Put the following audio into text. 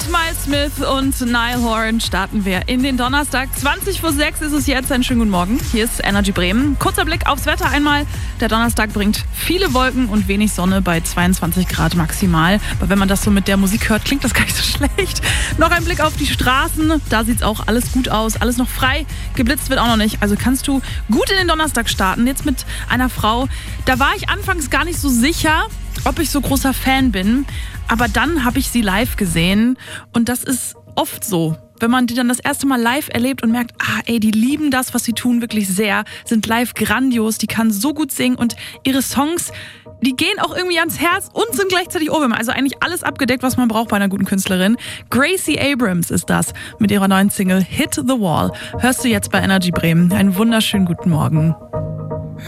Miles Smith und Niall Horan starten wir in den Donnerstag. 20:06 ist es jetzt. Einen schönen guten Morgen. Hier ist Energy Bremen. Kurzer Blick aufs Wetter einmal. Der Donnerstag bringt viele Wolken und wenig Sonne bei 22 Grad maximal. Aber wenn man das so mit der Musik hört, klingt das gar nicht so schlecht. Noch ein Blick auf die Straßen. Da sieht es auch alles gut aus. Alles noch frei. Geblitzt wird auch noch nicht. Also kannst du gut in den Donnerstag starten. Jetzt mit einer Frau. Da war ich anfangs gar nicht so sicher, ob ich so großer Fan bin. Aber dann habe ich sie live gesehen und das ist oft so. Wenn man die dann das erste Mal live erlebt und merkt, die lieben das, was sie tun, wirklich sehr, sind live grandios, die kann so gut singen und ihre Songs, die gehen auch irgendwie ans Herz und sind gleichzeitig Ohrwürmer. Also eigentlich alles abgedeckt, was man braucht bei einer guten Künstlerin. Gracie Abrams ist das mit ihrer neuen Single Hit the Wall. Hörst du jetzt bei Energy Bremen. Einen wunderschönen guten Morgen.